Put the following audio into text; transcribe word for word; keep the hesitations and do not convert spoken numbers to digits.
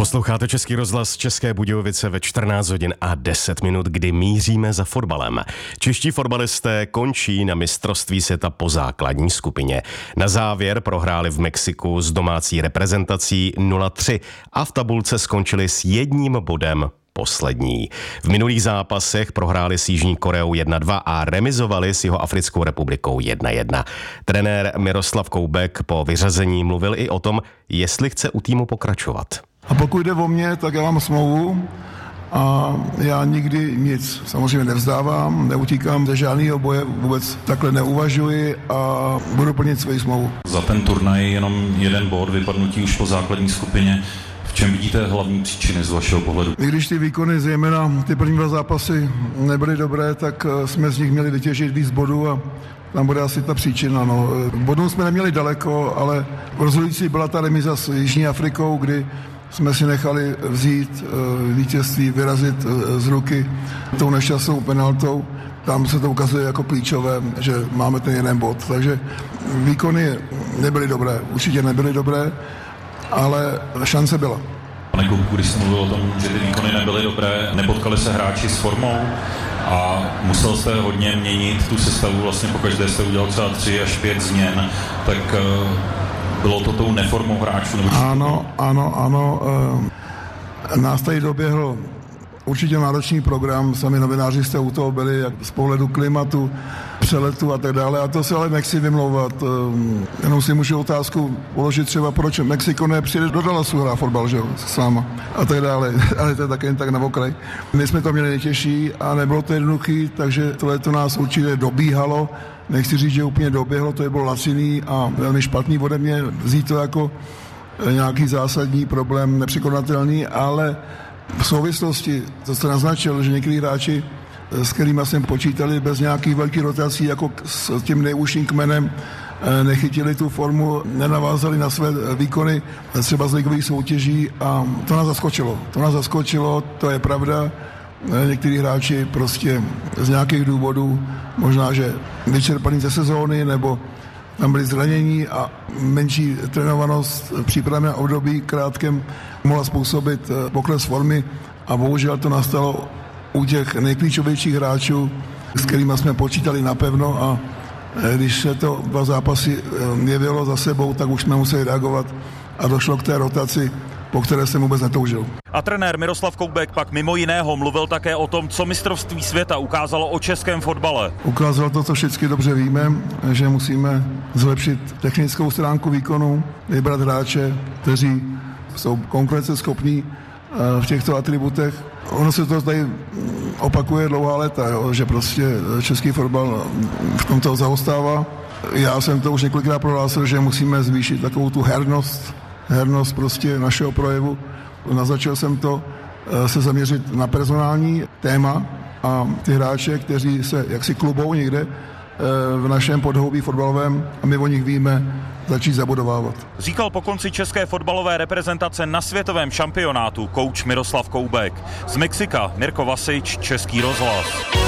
Posloucháte Český rozhlas České Budějovice ve čtrnáct hodin a deset minut, kdy míříme za fotbalem. Čeští fotbalisté končí na mistrovství světa po základní skupině. Na závěr prohráli v Mexiku s domácí reprezentací nula tři a v tabulce skončili s jedním bodem poslední. V minulých zápasech prohráli s Jižní Koreou jedna dva a remizovali s Jihoafrickou republikou jedna jedna. Trenér Miroslav Koubek po vyřazení mluvil i o tom, jestli chce u týmu pokračovat. A pokud jde o mě, tak já mám smlouvu a já nikdy nic samozřejmě nevzdávám, neutíkám ze žádného boje, vůbec takhle neuvažuji a budu plnit svoji smlouvu. Za ten turnaj jenom jeden bod, vypadnutí už po základní skupině. V čem vidíte hlavní příčiny z vašeho pohledu? I když ty výkony, zejména ty první dva zápasy, nebyly dobré, tak jsme z nich měli vytěžit víc bodů a tam bude asi ta příčina. No. Bodů jsme neměli daleko, ale rozhodující byla ta remíza s Jižní Afrikou, kdy jsme si nechali vzít vítězství, vyrazit z ruky tou nešťastnou penaltou. Tam se to ukazuje jako klíčové, že máme ten jeden bod. Takže výkony nebyly dobré, určitě nebyly dobré, ale šance byla. Pane Koubku, když jste mluvil o tom, že ty výkony nebyly dobré, nepotkali se hráči s formou a musel jste hodně měnit tu sestavu, vlastně pokaždé jste udělal třeba tři až pět změn, tak bylo to tou neformou hráčů? Nebo ano, ano, ano. E, nás tady doběhl určitě náročný program, sami novináři jste u toho byli, jak z pohledu klimatu, přeletu a tak dále. A to se ale nechci vymlouvat. E, jenom si můžu otázku položit třeba, proč Mexiko nepřijde do Dallasu hrát fotbal, že jo, s váma a tak dále. Ale to je také jen tak na okraj. My jsme to měli nejtěžší a nebylo to jednoduchý, takže tohle to nás určitě dobíhalo. Nechci říct, že úplně doběhlo, to je bylo laciný a velmi špatný ode mě vzít to jako nějaký zásadní problém, nepřekonatelný, ale v souvislosti, to jste naznačil, že některý hráči, s kterými jsem počítali bez nějakých velkých rotací, jako s tím nejúžším kmenem, nechytili tu formu, nenavázali na své výkony třeba z ligových soutěží a to nás zaskočilo. To nás zaskočilo, to je pravda. Někteří hráči prostě z nějakých důvodů, možná, že vyčerpaný ze sezóny, nebo tam byli zranění a menší trénovanost v přípravném období krátkém mohla způsobit pokles formy a bohužel to nastalo u těch nejklíčovějších hráčů, s kterými jsme počítali napevno a když se to dva zápasy jevilo za sebou, tak už jsme museli reagovat a došlo k té rotaci, po které jsem vůbec netoužil. A trenér Miroslav Koubek pak mimo jiného mluvil také o tom, co mistrovství světa ukázalo o českém fotbale. Ukázalo to, co všichni dobře víme, že musíme zlepšit technickou stránku výkonu, vybrat hráče, kteří jsou konkurenceschopní v těchto atributech. Ono se to tady opakuje dlouhá léta, jo, že prostě český fotbal v tomto zaostává. Já jsem to už několikrát prohlásil, že musíme zvýšit takovou tu hernost, hernost prostě našeho projevu. Naznačil jsem to se zaměřit na personální téma a ty hráče, kteří se jaksi klubou někde v našem podhoubí fotbalovém a my o nich víme, začít zabudovávat. Říkal po konci české fotbalové reprezentace na světovém šampionátu kouč Miroslav Koubek. Z Mexika Mirko Vasič, Český rozhlas.